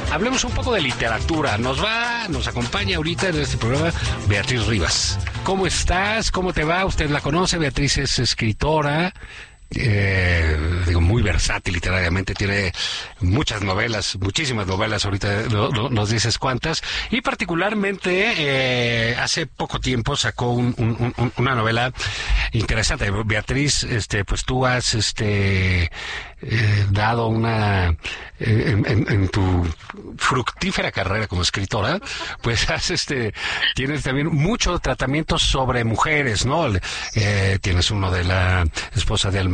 hablemos un poco de literatura. Nos acompaña ahorita en este programa Beatriz Rivas. ¿Cómo estás? ¿Cómo te va? Usted la conoce, Beatriz es escritora, muy versátil literariamente, tiene muchas novelas, muchísimas novelas, ahorita nos dices cuántas, y particularmente hace poco tiempo sacó una novela interesante. Beatriz, pues tú has dado una en tu fructífera carrera como escritora, pues tienes también mucho tratamiento sobre mujeres, ¿no? Tienes uno de la esposa de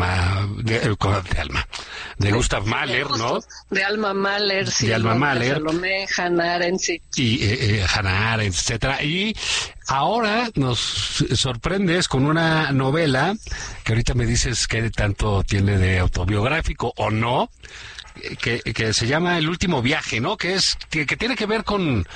Gustav Mahler, ¿no? De Alma Mahler, sí. De Alma Mahler. Salomé, Hannah Arendt, sí. Y Hannah Arendt, etcétera. Y ahora nos sorprendes con una novela que ahorita me dices que tanto tiene de autobiográfico o no, que se llama El último viaje, ¿no? Que tiene que ver con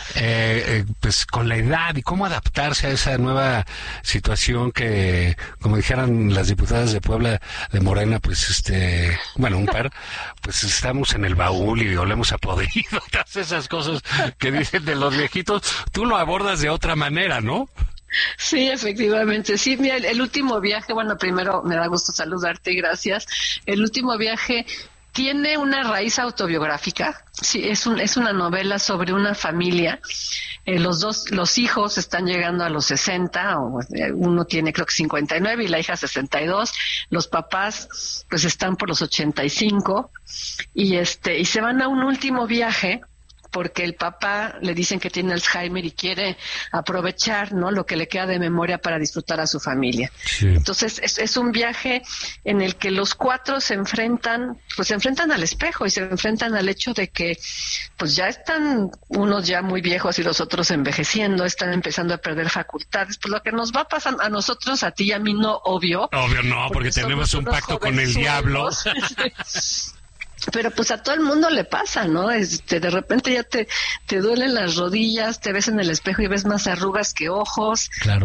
pues con la edad y cómo adaptarse a esa nueva situación que, como dijeran las diputadas de Puebla de Morena, pues un par, pues estamos en el baúl y olemos a podrido, todas esas cosas que dicen de los viejitos. Tú lo abordas de otra manera, ¿no? Sí, efectivamente. Sí, mira, el último viaje, bueno, primero me da gusto saludarte y gracias. El último viaje tiene una raíz autobiográfica. Sí, es una novela sobre una familia. Los hijos están llegando a los 60, uno tiene creo que 59 y la hija 62. Los papás pues están por los 85 y se van a un último viaje porque el papá le dicen que tiene Alzheimer y quiere aprovechar, ¿no?, lo que le queda de memoria para disfrutar a su familia. Sí. Entonces es un viaje en el que los cuatro se enfrentan al espejo y se enfrentan al hecho de que pues ya están unos ya muy viejos y los otros envejeciendo, están empezando a perder facultades. Pues lo que nos va a pasar a nosotros, a ti y a mí no, obvio no, porque tenemos un pacto con el diablo. Pero pues a todo el mundo le pasa, ¿no? De repente ya te duelen las rodillas, te ves en el espejo y ves más arrugas que ojos. Claro.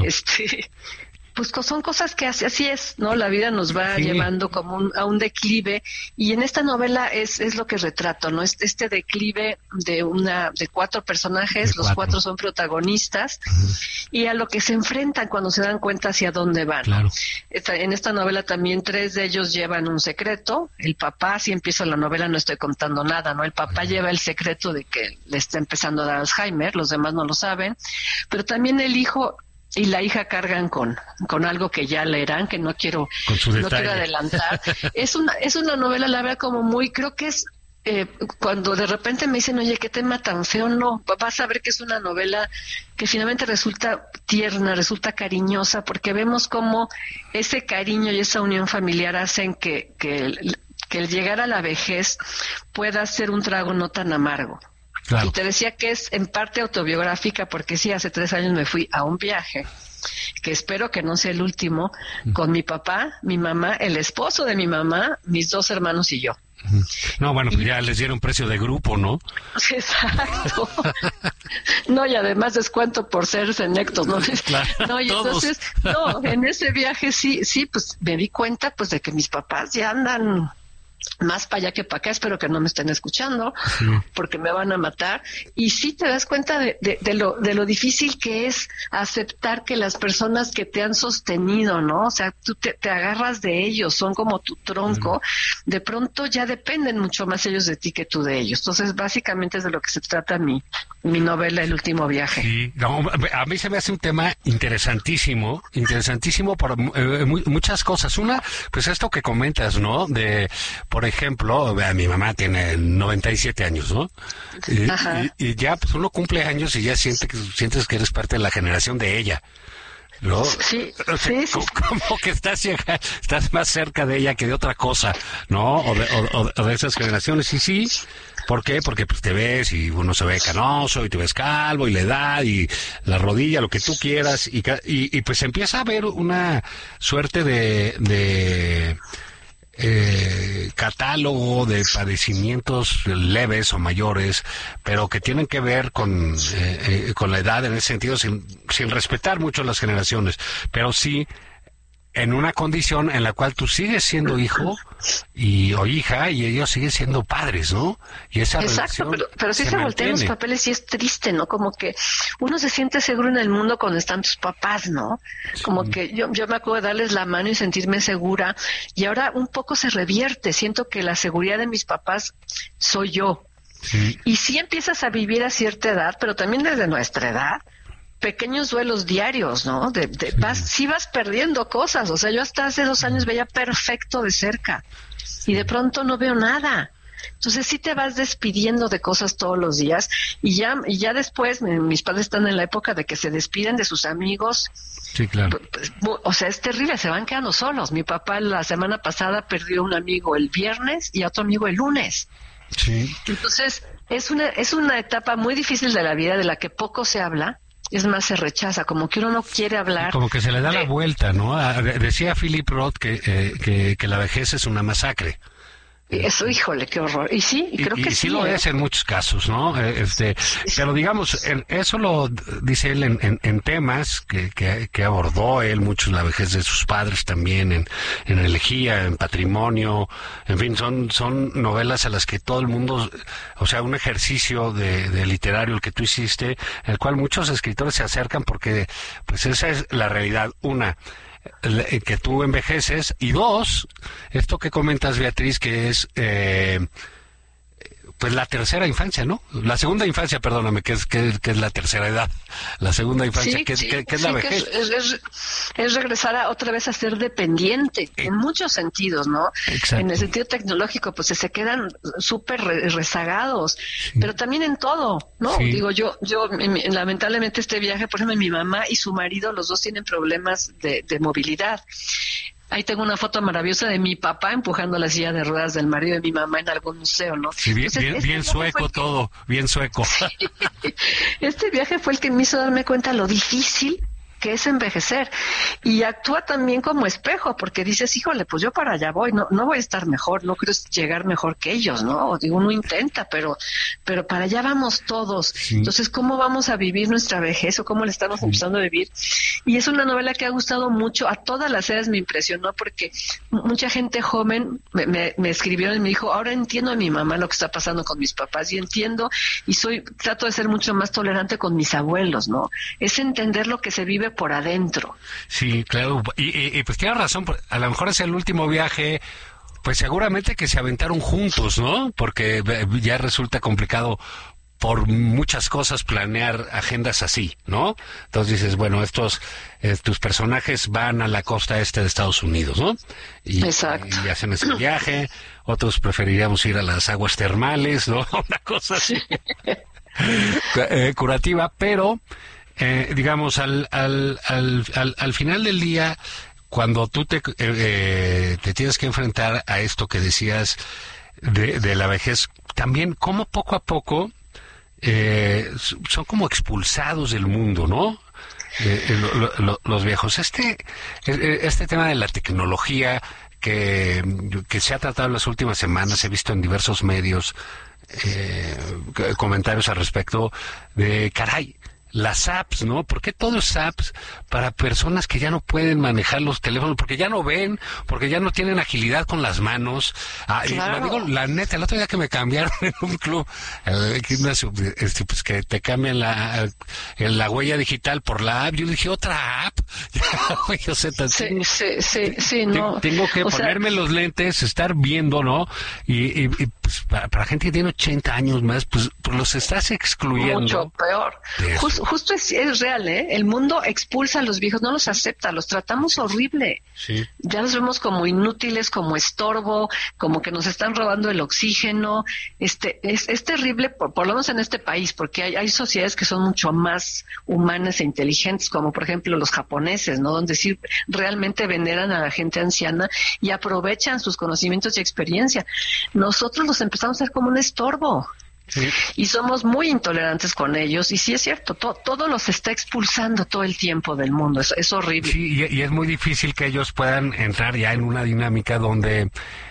Pues son cosas que así es, ¿no? La vida nos va llevando como a un declive, y en esta novela es lo que retrato, ¿no? Este declive de cuatro personajes, los cuatro son protagonistas, y a lo que se enfrentan cuando se dan cuenta hacia dónde van. Claro. En esta novela también 3 de ellos llevan un secreto. El papá, si empiezo la novela no estoy contando nada, ¿no? El papá lleva el secreto de que le está empezando a dar Alzheimer, los demás no lo saben, pero también el hijo y la hija cargan con algo que ya leerán, que no quiero adelantar. Es una novela, la verdad, como muy, creo que es cuando de repente me dicen, oye, qué tema tan feo, no, vas a ver que es una novela que finalmente resulta tierna, resulta cariñosa, porque vemos cómo ese cariño y esa unión familiar hacen que el llegar a la vejez pueda ser un trago no tan amargo. Claro. Y te decía que es en parte autobiográfica porque sí, hace 3 años me fui a un viaje, que espero que no sea el último, con mi papá, mi mamá, el esposo de mi mamá, mis 2 hermanos y yo. No, bueno, pues ya les dieron precio de grupo, ¿no? Exacto. No, y además descuento por ser senectos, ¿no? Claro, no, y todos. Entonces, en ese viaje sí, pues me di cuenta pues de que mis papás ya andan más para allá que para acá. Espero que no me estén escuchando, porque me van a matar. Y sí te das cuenta de lo difícil que es aceptar que las personas que te han sostenido, ¿no? O sea, tú te agarras de ellos, son como tu tronco, de pronto ya dependen mucho más ellos de ti que tú de ellos. Entonces, básicamente es de lo que se trata mi novela, El último viaje. Sí, no, a mí se me hace un tema interesantísimo por muchas cosas. Una, pues esto que comentas, ¿no? Por ejemplo, mi mamá tiene 97 años, ¿no? Y ya, pues uno cumple años y ya sientes que eres parte de la generación de ella, ¿no? Sí, o sea, sí. Como que estás más cerca de ella que de otra cosa, ¿no? O de esas generaciones. Y sí, ¿por qué? Porque pues te ves y uno se ve canoso y te ves calvo y la edad y la rodilla, lo que tú quieras, y pues empieza a haber una suerte de catálogo de padecimientos leves o mayores, pero que tienen que ver con la edad en ese sentido, sin respetar mucho las generaciones, pero sí en una condición en la cual tú sigues siendo hijo o hija y ellos siguen siendo padres, ¿no? Y esa Exacto, pero sí se voltean los papeles y es triste, ¿no? Como que uno se siente seguro en el mundo cuando están tus papás, ¿no? Como que yo me acuerdo de darles la mano y sentirme segura, y ahora un poco se revierte. Siento que la seguridad de mis papás soy yo. Sí. Y sí empiezas a vivir a cierta edad, pero también desde nuestra edad, pequeños duelos diarios, ¿no? Sí vas perdiendo cosas. O sea, yo hasta hace 2 años veía perfecto de cerca y de pronto no veo nada. Entonces sí te vas despidiendo de cosas todos los días, y ya después mis padres están en la época de que se despiden de sus amigos. Sí, claro. O sea, es terrible, se van quedando solos. Mi papá la semana pasada perdió un amigo el viernes y a otro amigo el lunes. Sí. Entonces es una etapa muy difícil de la vida de la que poco se habla. Es más, se rechaza, como que uno no quiere hablar. Como que se le da la vuelta, ¿no? Decía Philip Roth que la vejez es una masacre. Eso, híjole, qué horror. Y sí, y creo que sí. Sí lo es en muchos casos, ¿no? Pero digamos, eso lo dice él en temas que abordó él mucho, la vejez de sus padres también, en elegía, en patrimonio, en fin, son novelas a las que todo el mundo, o sea, un ejercicio de literario el que tú hiciste, en el cual muchos escritores se acercan porque, pues esa es la realidad. Una, que tú envejeces, y 2, esto que comentas, Beatriz, que es pues la tercera infancia, ¿no? La segunda infancia, perdóname, que es la tercera edad. La segunda infancia, que es la vejez. Es regresar otra vez a ser dependiente, en muchos sentidos, ¿no? Exacto. En el sentido tecnológico, pues se quedan súper rezagados, pero también en todo, ¿no? Sí. Digo, yo lamentablemente este viaje, por ejemplo, mi mamá y su marido, los dos tienen problemas de movilidad. Ahí tengo una foto maravillosa de mi papá empujando la silla de ruedas del marido de mi mamá en algún museo, ¿no? Sí, bien sueco todo, bien sueco. Este viaje fue el que me hizo darme cuenta lo difícil que es envejecer, y actúa también como espejo, porque dices, híjole, pues yo para allá voy, no voy a estar mejor, no creo llegar mejor que ellos, ¿no? Digo, uno intenta, pero para allá vamos todos. Sí. Entonces, ¿cómo vamos a vivir nuestra vejez o cómo la estamos empezando a vivir? Y es una novela que ha gustado mucho, a todas las edades me impresionó, porque mucha gente joven me escribió y me dijo, ahora entiendo a mi mamá lo que está pasando con mis papás, y entiendo, y trato de ser mucho más tolerante con mis abuelos, ¿no? Es entender lo que se vive por adentro. Sí, claro, y pues tienes razón, a lo mejor es el último viaje, pues seguramente que se aventaron juntos, ¿no? Porque ya resulta complicado por muchas cosas planear agendas así, ¿no? Entonces dices, bueno, tus personajes van a la costa este de Estados Unidos, ¿no? Exacto. Y hacen ese viaje, otros preferiríamos ir a las aguas termales, ¿no? Una cosa así curativa, pero digamos, al final del día, cuando tú te tienes que enfrentar a esto que decías de la vejez, también como poco a poco son como expulsados del mundo, ¿no? Los viejos. Este tema de la tecnología que se ha tratado en las últimas semanas, he visto en diversos medios comentarios al respecto de, caray, las apps, ¿no? ¿Por qué todo es apps para personas que ya no pueden manejar los teléfonos, porque ya no ven, porque ya no tienen agilidad con las manos? Claro. Digo, la neta, el otro día que me cambiaron en un club, pues que te cambian la huella digital por la app, yo dije, ¿otra app? Sí, no. Tengo que ponerme los lentes, estar viendo, ¿no? Y pues para gente que tiene 80 años más, pues los estás excluyendo. Mucho peor. Justo es real, ¿eh? El mundo expulsa a los viejos, no los acepta, los tratamos horrible. Sí. Ya los vemos como inútiles, como estorbo, como que nos están robando el oxígeno. Es terrible, por lo menos en este país, porque hay sociedades que son mucho más humanas e inteligentes, como por ejemplo los japoneses, ¿no? Donde sí realmente veneran a la gente anciana y aprovechan sus conocimientos y experiencia. Nosotros los empezamos a ver como un estorbo. Sí. Y somos muy intolerantes con ellos, y sí es cierto, todo los está expulsando todo el tiempo del mundo, es horrible. Sí, y es muy difícil que ellos puedan entrar ya en una dinámica donde,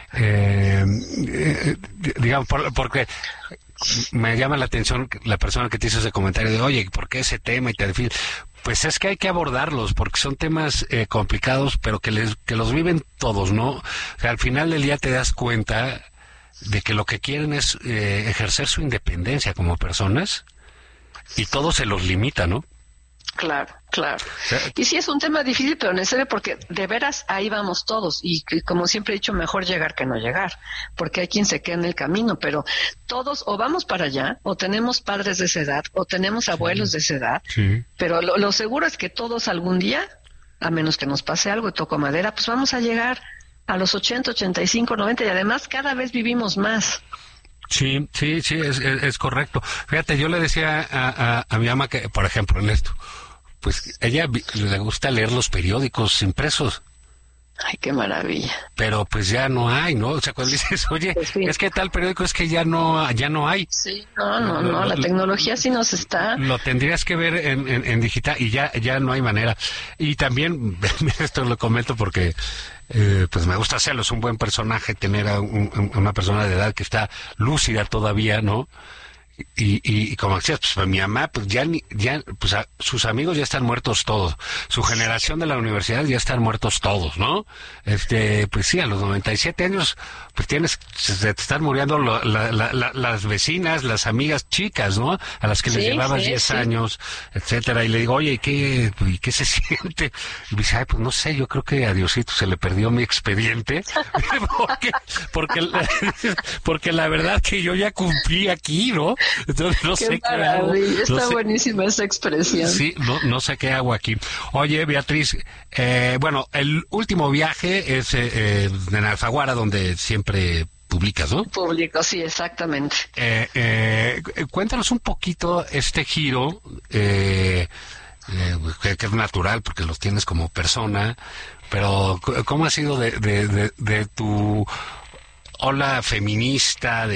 digamos, porque me llama la atención la persona que te hizo ese comentario de, oye, ¿por qué ese tema? Y te define, Pues es que hay que abordarlos porque son temas complicados, pero que los viven todos, ¿no? O sea, al final del día te das cuenta de que lo que quieren es ejercer su independencia como personas y todo se los limita, ¿no? Claro, claro. Y sí es un tema difícil, pero necesario porque de veras ahí vamos todos. Y como siempre he dicho, mejor llegar que no llegar, porque hay quien se queda en el camino, pero todos o vamos para allá, o tenemos padres de esa edad, o tenemos abuelos de esa edad, pero lo seguro es que todos algún día, a menos que nos pase algo y toco madera, pues vamos a llegar a los 80, 85, 90 y además cada vez vivimos más. Sí, es correcto. Fíjate, yo le decía a mi mamá que, por ejemplo, en esto, pues ella le gusta leer los periódicos impresos. Ay, qué maravilla. Pero pues ya no hay, ¿no? O sea, cuando dices, oye, pues sí, es que tal periódico es que ya no hay. Sí, no, la tecnología sí nos está. Lo tendrías que ver en digital y ya no hay manera. Y también, esto lo comento porque pues me gusta hacerlo, es un buen personaje tener a una persona de edad que está lúcida todavía, ¿no? Y como decías, pues mi mamá, pues pues sus amigos ya están muertos todos, su generación de la universidad ya están muertos todos, ¿no? Pues sí, a los 97 años, pues se te están muriendo las vecinas, las amigas chicas, ¿no? A las que les llevabas 10 años, etcétera, y le digo, oye, ¿y qué se siente? Y me dice, ay, pues no sé, yo creo que a Diosito se le perdió mi expediente, porque la verdad que yo ya cumplí aquí, ¿no? Entonces no sé qué hago. Está buenísima esa expresión. Sí, no sé qué hago aquí. Oye, Beatriz, bueno, el último viaje es en Alfaguara, donde siempre publicas, ¿no? Publico, sí, exactamente. Cuéntanos un poquito este giro, que es natural, porque los tienes como persona, pero ¿cómo ha sido de tu ola feminista,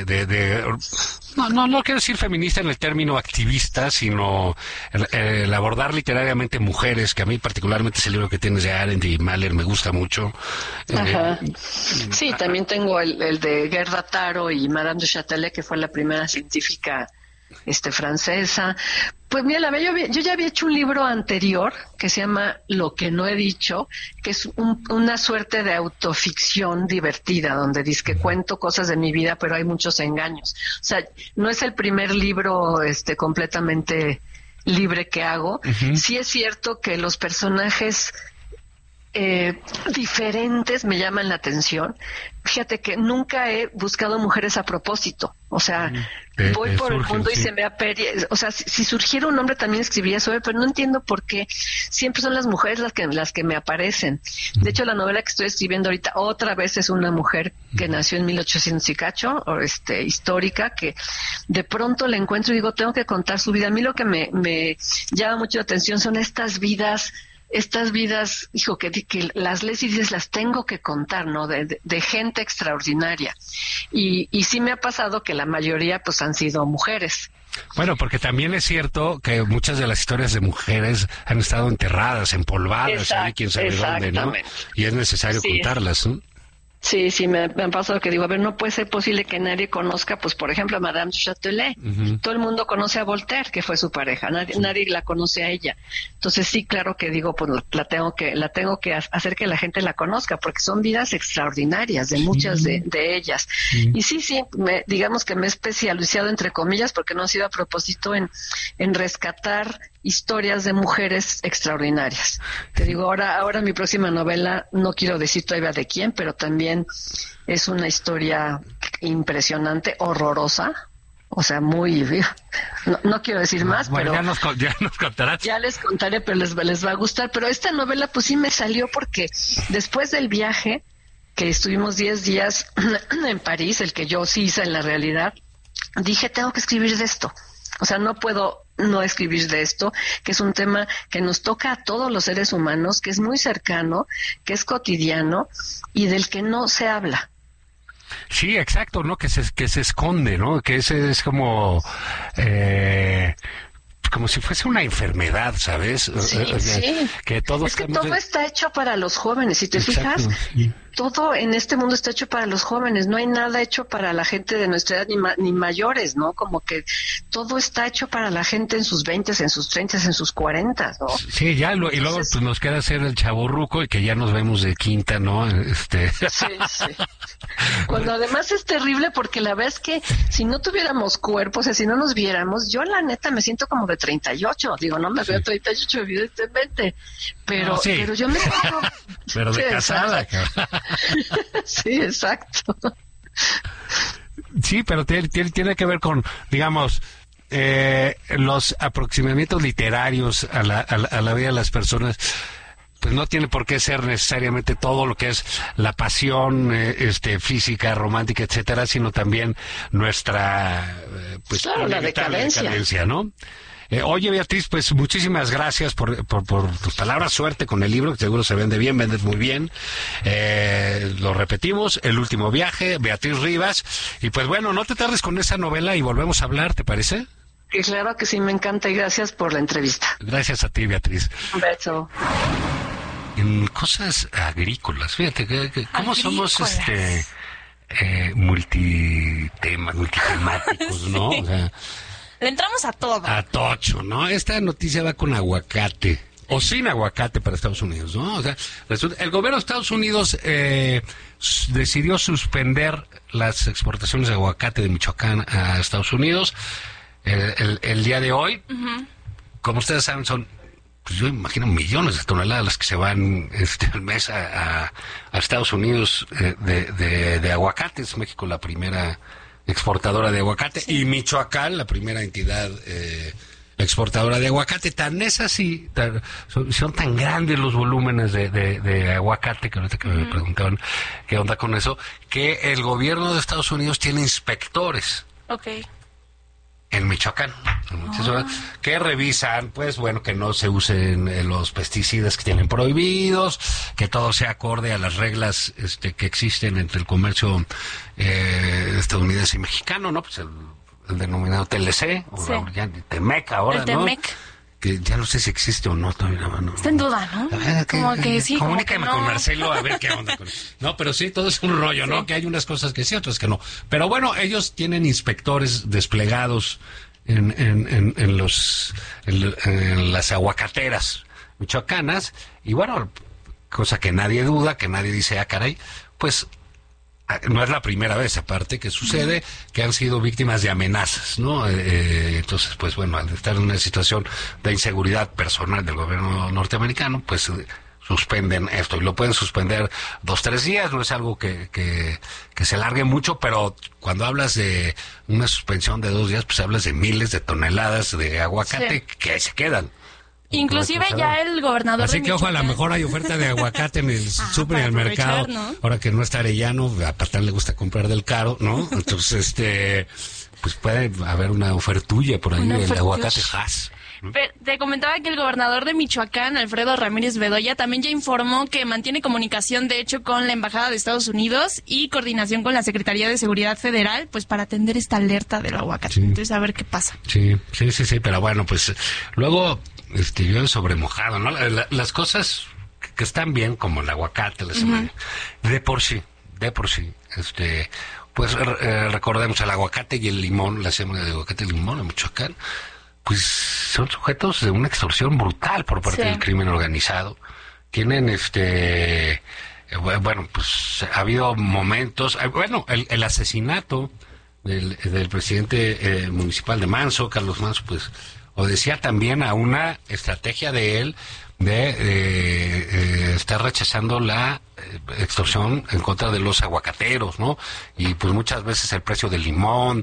no quiero decir feminista en el término activista, sino el abordar literariamente mujeres, que a mí particularmente ese libro que tienes de Arendt y Mahler me gusta mucho. Ajá. Sí, también tengo el de Gerda Taro y Madame de Châtelet, que fue la primera científica francesa. Pues mira, yo ya había hecho un libro anterior que se llama Lo que no he dicho, que es una suerte de autoficción divertida, donde dice que cuento cosas de mi vida, pero hay muchos engaños. O sea, no es el primer libro completamente libre que hago. Uh-huh. Sí es cierto que los personajes diferentes me llaman la atención. Fíjate que nunca he buscado mujeres a propósito. O sea, voy por el mundo y se me aperia. O sea, si surgiera un hombre también escribiría sobre, pero no entiendo por qué siempre son las mujeres las que me aparecen. De hecho, la novela que estoy escribiendo ahorita otra vez es una mujer que nació en 1800 y cacho, histórica, que de pronto la encuentro y digo, tengo que contar su vida. A mí lo que me llama mucho la atención son estas vidas, hijo, que las lees y dices, las tengo que contar, ¿no? De gente extraordinaria. Y sí me ha pasado que la mayoría, pues, han sido mujeres. Bueno, porque también es cierto que muchas de las historias de mujeres han estado enterradas, empolvadas, ¿sabe quién sabe dónde, no? Y es necesario contarlas, ¿no? Sí, me han pasado que digo, a ver, no puede ser posible que nadie conozca, pues, por ejemplo, a Madame du Châtelet. Uh-huh. Todo el mundo conoce a Voltaire, que fue su pareja, nadie la conoce a ella. Entonces sí, claro que digo, pues la tengo que hacer que la gente la conozca, porque son vidas extraordinarias de muchas de ellas. Uh-huh. Y sí, digamos que me he especializado, entre comillas, porque no ha sido a propósito, en rescatar historias de mujeres extraordinarias. Te digo, ahora mi próxima novela, no quiero decir todavía de quién, pero también es una historia impresionante, horrorosa, o sea, muy... No quiero decir más, bueno, pero... Ya nos contarás. Ya les contaré, pero les va a gustar. Pero esta novela, pues sí me salió porque después del viaje, que estuvimos 10 días en París, el que yo sí hice en la realidad, dije, tengo que escribir de esto. O sea, no puedo no escribir de esto, que es un tema que nos toca a todos los seres humanos, que es muy cercano, que es cotidiano y del que no se habla. Sí, exacto, ¿no? Que se esconde, ¿no? Que ese es como si fuese una enfermedad, ¿sabes? Sí. Que todo todo está hecho para los jóvenes, si te fijas. Sí. todo en este mundo está hecho para los jóvenes, no hay nada hecho para la gente de nuestra edad ni mayores, ¿no? Como que todo está hecho para la gente en sus 20s, en sus 30s, en sus 40s, ¿no? Sí, ya, y luego pues nos queda hacer el chavorruco y que ya nos vemos de quinta, ¿no? Sí. Cuando además es terrible porque la verdad es que si no tuviéramos cuerpos, o sea, si no nos viéramos, yo la neta me siento como de 38, digo, no me veo 38 evidentemente, pero yo me siento... Pero de casada, cabrón. Sí, exacto. Sí, pero tiene que ver con, digamos, los aproximamientos literarios a la vida de las personas. Pues no tiene por qué ser necesariamente todo lo que es la pasión física, romántica, etcétera, sino también nuestra la decadencia, ¿no? Oye, Beatriz, pues muchísimas gracias por tus palabras. Suerte con el libro, que seguro se vende bien, vendes muy bien. Lo repetimos, El último viaje, Beatriz Rivas. Y pues bueno, no te tardes con esa novela y volvemos a hablar, ¿te parece? Y claro que sí, me encanta y gracias por la entrevista. Gracias a ti, Beatriz. Un beso. En cosas agrícolas, fíjate, ¿cómo somos multitemáticos, ¿no? Sí. O sea, le entramos a todo. A tocho, ¿no? Esta noticia va con aguacate, o sin aguacate para Estados Unidos, ¿no? O sea, el gobierno de Estados Unidos decidió suspender las exportaciones de aguacate de Michoacán a Estados Unidos el día de hoy. Uh-huh. Como ustedes saben, son, pues yo imagino, millones de toneladas las que se van al mes a Estados Unidos de aguacates. México la primera exportadora de aguacate, sí. Y Michoacán la primera entidad exportadora de aguacate. Tan es así, son tan grandes los volúmenes de aguacate, que ahorita que me preguntaban qué onda con eso, que el gobierno de Estados Unidos tiene inspectores. Okay. En Michoacán, que revisan, pues bueno, que no se usen los pesticidas que tienen prohibidos, que todo sea acorde a las reglas que existen entre el comercio estadounidense y mexicano, ¿no? Pues el denominado TLC, sí. O ya Temec ahora, el Temec. ¿no? Que ya no sé si existe o no todavía. No. Está en duda, ¿no? Como que sí, comunícame como que no. Con Marcelo a ver qué onda con eso. No, pero sí, todo es un rollo, sí. ¿No? Que hay unas cosas que sí, otras que no. Pero bueno, ellos tienen inspectores desplegados en las aguacateras michoacanas, y bueno, cosa que nadie duda, que nadie dice, caray, pues no es la primera vez, aparte, que sucede, que han sido víctimas de amenazas, ¿no? Entonces, pues bueno, al estar en una situación de inseguridad personal del gobierno norteamericano, pues suspenden esto, y lo pueden suspender 2-3 días, no es algo que se alargue mucho, pero cuando hablas de una suspensión de 2 días, pues hablas de miles de toneladas de aguacate, sí. Que ahí se quedan. Inclusive ya el gobernador Así de que ojo, a lo mejor hay oferta de aguacate en el súper y en el mercado, ¿no? Ahora que no está Arellano, a Patán le gusta comprar del caro, ¿no? Entonces, pues puede haber una ofertulla por ahí del aguacate Hass. Te comentaba que el gobernador de Michoacán, Alfredo Ramírez Bedoya, también ya informó que mantiene comunicación, de hecho, con la Embajada de Estados Unidos y coordinación con la Secretaría de Seguridad Federal, pues para atender esta alerta del aguacate. Sí. Entonces, a ver qué pasa. Sí, pero bueno, pues luego yo sobremojado, ¿no? Las cosas que están bien, como el aguacate, de por sí, pues recordemos el aguacate y el limón, la siembra de aguacate y limón en Michoacán, pues son sujetos de una extorsión brutal por parte del crimen organizado. Tienen bueno, pues ha habido momentos, bueno, el asesinato del presidente municipal de Manso, Carlos Manso, pues obedecía también a una estrategia de él de estar rechazando la extorsión en contra de los aguacateros, ¿no? Y pues muchas veces el precio del limón,